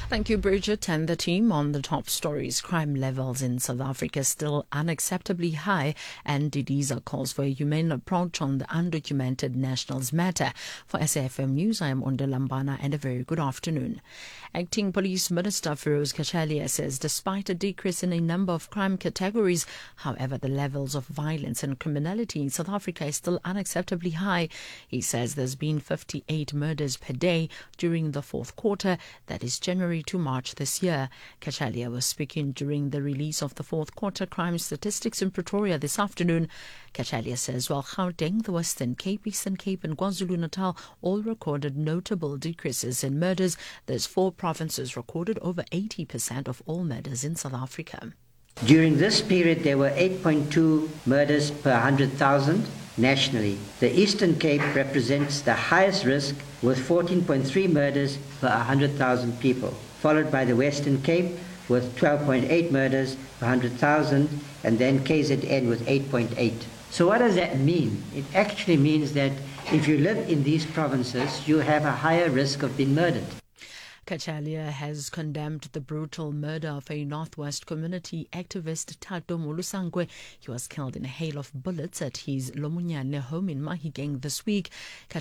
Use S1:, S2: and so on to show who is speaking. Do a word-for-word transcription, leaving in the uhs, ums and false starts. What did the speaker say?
S1: Thank you, Bridget, and the team on the top stories. Crime levels in South Africa still unacceptably high, and Didiza calls for a humane approach on the undocumented nationals matter. For S A F M News, I am Onda Lambana, and a very good afternoon. Acting Police Minister Feroz Khachalia says despite a decrease in a number of crime categories, however, the levels of violence and criminality in South Africa is still unacceptably high. He says there's been fifty-eight murders per day during the fourth quarter, that is January to March this year. Khachalia was speaking during the release of the fourth quarter crime statistics in Pretoria this afternoon. Khachalia says while Gauteng, the Western Cape, Eastern Cape and KwaZulu-Natal all recorded notable decreases in murders, there's four provinces recorded over eighty percent of all murders in South Africa.
S2: During this period, there were eight point two murders per one hundred thousand nationally. The Eastern Cape represents the highest risk with fourteen point three murders per one hundred thousand people, followed by the Western Cape with twelve point eight murders per one hundred thousand, and then K Z N with eight point eight. So what does that mean? It actually means that if you live in these provinces, you have a higher risk of being murdered.
S1: Khachalia has condemned the brutal murder of a Northwest community activist, Thato Molusangwe. He was killed in a hail of bullets at his Lomunyane home in Mahigeng this week.